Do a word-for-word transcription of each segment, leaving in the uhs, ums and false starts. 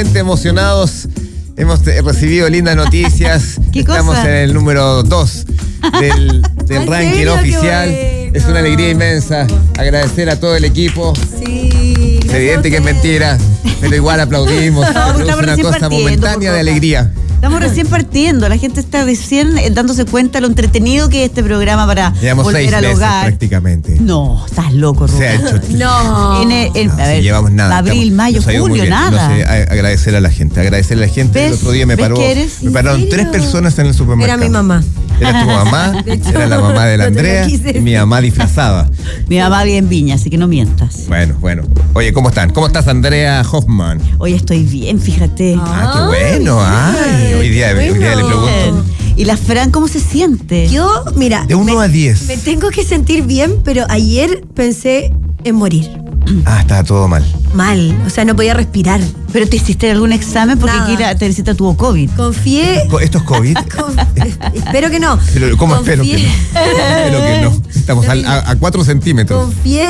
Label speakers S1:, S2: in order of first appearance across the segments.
S1: realmente emocionados. Hemos eh, recibido lindas noticias.
S2: ¿Qué
S1: Estamos
S2: cosa?
S1: en el número dos del, del ranking
S3: serio?
S1: oficial.
S3: Qué bueno.
S1: Es una alegría inmensa. Agradecer a todo el equipo.
S3: Sí.
S1: Es evidente que es mentira, pero igual aplaudimos. Se
S2: estamos
S1: produce una
S2: recién
S1: cosa
S2: partiendo,
S1: momentánea
S2: por
S1: de
S2: favor.
S1: alegría.
S2: Estamos recién partiendo, la gente está recién eh, dándose cuenta lo entretenido que es este programa para
S1: Llevamos
S2: volver
S1: seis
S2: al
S1: meses
S2: hogar.
S1: prácticamente.
S2: No, estás loco,
S1: Se ha
S2: Rubén.
S1: hecho.
S3: No.
S2: En el- en-
S1: No,
S2: a
S1: si
S2: ver,
S1: llevamos nada.
S2: abril,
S1: Estamos-
S2: mayo,
S1: nos ha ido muy
S2: julio,
S1: bien.
S2: nada.
S1: No sé, a- agradecer a la gente, agradecer a la gente.
S2: ¿Ves?
S1: El otro día me
S2: ¿Ves
S1: paró,
S2: que eres?
S1: me
S3: ¿En
S1: pararon
S3: serio?
S1: tres personas en el supermercado.
S3: Era mi mamá.
S1: Era tu mamá,
S3: De hecho,
S1: era la mamá de la
S3: no te lo
S1: Andrea
S3: quise
S1: y mi mamá disfrazada.
S2: Mi mamá vive en Viña, así que no mientas.
S1: Bueno, bueno. Oye, ¿cómo están? ¿Cómo estás, Andrea Hoffman?
S2: Hoy estoy bien, fíjate.
S1: Ah, qué
S3: Ay,
S1: bueno. Ay,
S3: bien,
S1: hoy día,
S3: qué
S1: hoy día le
S3: bueno.
S1: pregunto.
S2: Bien. ¿Y la Fran cómo se siente?
S3: Yo, mira.
S1: De uno
S3: me-
S1: a diez.
S3: Me tengo que sentir bien, pero ayer pensé en morir.
S1: Ah, estaba todo mal.
S3: Mal. O sea, no podía respirar.
S2: ¿Pero te hiciste algún examen? Porque
S3: Nada.
S2: Kira Teresita tuvo COVID.
S3: Confié.
S1: Co- ¿Esto es COVID?
S3: con- espero que no.
S1: Pero, ¿Cómo espero que
S3: Confié-
S1: no? Espero que no. Estamos al- a, a cuatro centímetros.
S3: Confié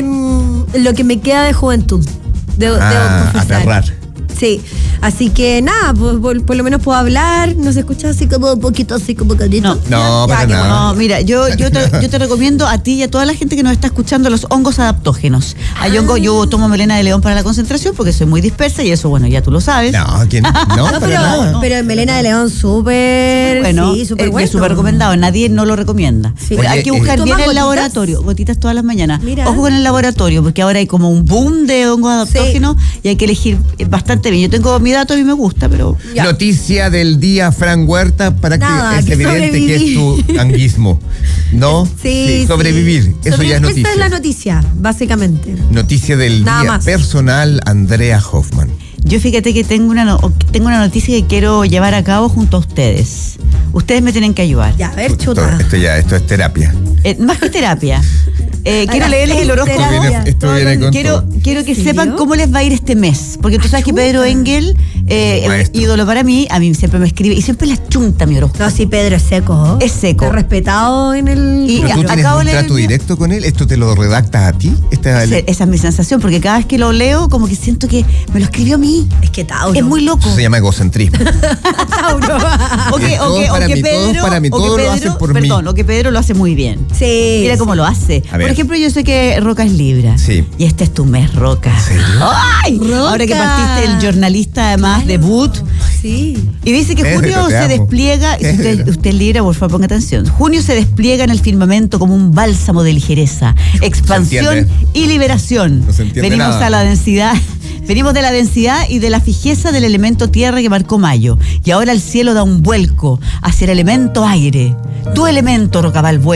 S3: en lo que me queda de juventud. Debo,
S1: Ah,
S3: debo confesar.
S1: aterrar.
S3: Sí, así que nada, pues, por, por lo menos puedo hablar, no se escucha así como un poquito, así como calito.
S1: No, para
S3: qué
S1: nada.
S2: No, mira, yo, yo, te, yo te recomiendo a ti y a toda la gente que nos está escuchando los hongos adaptógenos. Hay hongo, yo tomo melena de león para la concentración porque soy muy dispersa y eso, bueno, ya tú lo sabes.
S1: No, ¿quién? No,
S3: No,
S1: para
S3: pero,
S1: nada.
S3: pero en Melena de León súper,
S2: Bueno,
S3: sí, súper
S2: es
S3: bueno.
S2: súper recomendado, nadie no lo recomienda.
S3: Sí.
S2: Pero hay
S1: Oye,
S2: que
S1: eh,
S2: buscar
S3: ¿Tomas
S2: bien el
S3: gotitas?
S2: laboratorio, gotitas todas las mañanas.
S3: Mira.
S2: Ojo con el laboratorio, porque ahora hay como un boom de hongos adaptógenos y hay que elegir bastante bien. Yo tengo mi dato, a mí me gusta, pero
S3: Ya.
S1: Noticia del día, Fran Huerta, para que
S3: Nada,
S1: es
S3: que
S1: evidente que es
S3: sobreviví.
S1: tu anguismo. ¿No?
S3: Sí,
S1: sobrevivir,
S3: sí.
S1: eso
S3: Sobre-
S1: ya es noticia.
S3: Esa es la noticia, básicamente.
S1: Noticia del
S3: Nada
S1: día
S3: más.
S1: personal, Andrea Hoffman.
S2: yo fíjate que tengo una, no- tengo una noticia que quiero llevar a cabo junto a ustedes. Ustedes me tienen que ayudar.
S3: Ya, a ver,
S1: Esto,
S3: chuta.
S1: esto ya, esto es terapia.
S2: Eh, más que terapia. Eh, quiero
S3: Ay,
S2: leerles el horóscopo.
S1: Esto viene, esto
S3: Todos
S1: viene
S3: los-
S1: con
S2: Quiero,
S1: todo.
S2: quiero que
S3: ¿En serio?
S2: sepan cómo les va a ir este mes. Porque tú sabes que Pedro Engel, eh,
S1: Maestro.
S2: ídolo para mí, a mí siempre me escribe y siempre la chunta mi horóscopo.
S3: No, sí, Pedro es seco.
S2: Es seco.
S3: Está respetado en el...
S2: Y-
S1: ¿Pero
S2: ya,
S1: tú tienes
S2: acabo
S1: un
S2: de leer
S1: trato
S2: el mío.
S1: directo con él? ¿Esto te lo redactas a ti? Esta-
S2: Ese- esa es mi sensación, porque cada vez que lo leo, como que siento que me lo escribió a mí.
S3: Es que Tauro.
S2: Es muy loco.
S1: Eso se llama egocentrismo.
S3: Tauro.
S2: O que, o
S1: Todos
S2: que- o
S1: para
S2: que
S1: mí, todos
S2: Pedro,
S1: para mí,
S2: o que
S1: todos lo
S2: Pedro-
S1: hacen por mí.
S2: perdón, o que Pedro lo hace muy bien.
S3: Sí.
S2: Mira cómo
S3: sí.
S2: lo hace.
S1: A ver.
S2: Por ejemplo, yo sé que Roca es Libra.
S1: Sí.
S2: Y este es tu mes, Roca.
S1: serio?
S2: ¡Ay!
S3: Roca.
S2: Ahora que partiste el jornalista, además, debut.
S3: Sí.
S2: Y dice que
S1: Pedro,
S2: junio
S1: te
S2: se
S1: amo.
S2: despliega, y si usted,
S1: Pedro.
S2: usted es Libra, por favor, ponga atención. Junio se despliega en el firmamento como un bálsamo de ligereza, expansión
S1: entiende.
S2: y liberación.
S1: No se entiende
S2: Venimos
S1: nada.
S2: a la densidad. Venimos de la densidad y de la fijeza del elemento tierra que marcó mayo. Y ahora el cielo da un vuelco hacia el elemento aire. Tu elemento, Rocaval, vuelve.